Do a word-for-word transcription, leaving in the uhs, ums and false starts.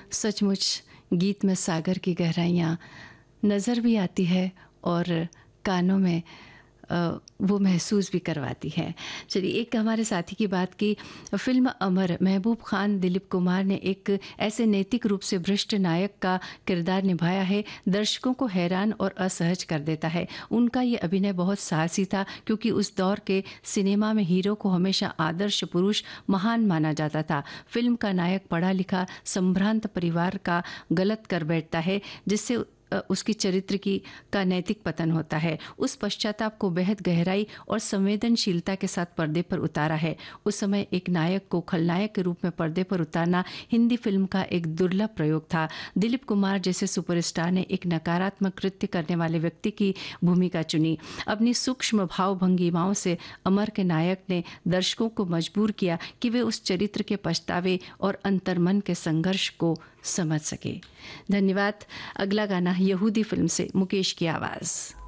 सचमुच गीत में सागर की गहराइयाँ नज़र भी आती है और कानों में अ, वो महसूस भी करवाती है। चलिए, एक हमारे साथी की बात की। फ़िल्म अमर, महबूब खान दिलीप कुमार ने एक ऐसे नैतिक रूप से भ्रष्ट नायक का किरदार निभाया है, दर्शकों को हैरान और असहज कर देता है। उनका ये अभिनय बहुत साहसी था, क्योंकि उस दौर के सिनेमा में हीरो को हमेशा आदर्श पुरुष, महान माना जाता था। फ़िल्म का नायक पढ़ा लिखा संभ्रांत परिवार का गलत कर बैठता है, जिससे उसकी चरित्र की का नैतिक पतन होता है। उस पश्चाताप को बेहद गहराई और संवेदनशीलता के साथ पर्दे पर उतारा है। उस समय एक नायक को खलनायक के रूप में पर्दे पर उतारना हिंदी फिल्म का एक दुर्लभ प्रयोग था। दिलीप कुमार जैसे सुपरस्टार ने एक नकारात्मक कृत्य करने वाले व्यक्ति की भूमिका चुनी। अपनी सूक्ष्म भाव भंगिमाओं से अमर के नायक ने दर्शकों को मजबूर किया कि वे उस चरित्र के पछतावे और अंतर्मन के संघर्ष को समझ सके। धन्यवाद। अगला गाना यहूदी फिल्म से मुकेश की आवाज़।